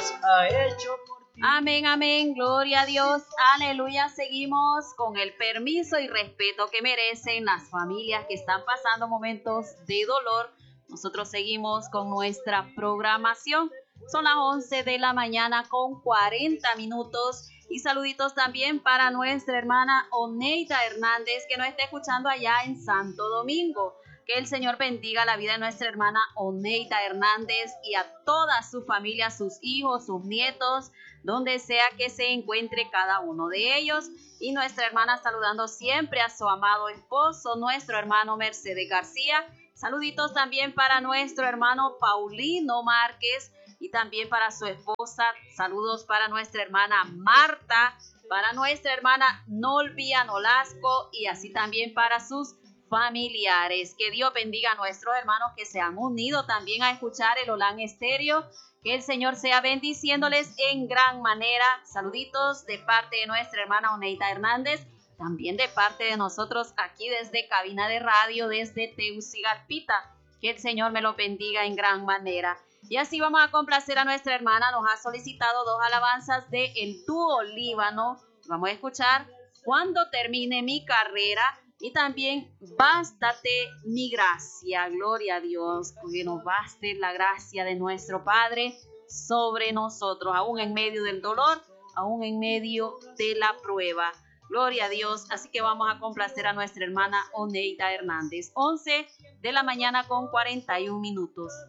Dios ha hecho por ti. Amén, amén, gloria a Dios, aleluya. Seguimos con el permiso y respeto que merecen las familias que están pasando momentos de dolor. Nosotros seguimos con nuestra programación. Son las 11 de la mañana con 40 minutos. Y saluditos también para nuestra hermana Oneida Hernández, que nos está escuchando allá en Santo Domingo. Que el Señor bendiga la vida de nuestra hermana Oneida Hernández y a toda su familia, sus hijos, sus nietos, donde sea que se encuentre cada uno de ellos. Y nuestra hermana saludando siempre a su amado esposo, nuestro hermano Mercedes García. Saluditos también para nuestro hermano Paulino Márquez y también para su esposa. Saludos para nuestra hermana Marta, para nuestra hermana Nolvia Nolasco y así también para sus familiares. Que Dios bendiga a nuestros hermanos que se han unido también a escuchar el Olán Estéreo. Que el Señor sea bendiciéndoles en gran manera. Saluditos de parte de nuestra hermana Oneida Hernández, también de parte de nosotros aquí desde Cabina de Radio, desde Teucigalpita. Que el Señor me lo bendiga en gran manera. Y así vamos a complacer a nuestra hermana. Nos ha solicitado 2 alabanzas de el dúo Líbano. Vamos a escuchar Cuando termine mi carrera y también Bástate mi gracia. Gloria a Dios, que nos baste la gracia de nuestro Padre sobre nosotros, aún en medio del dolor, aún en medio de la prueba. Gloria a Dios. Así que vamos a complacer a nuestra hermana Oneida Hernández. 11 de la mañana con 41 minutos.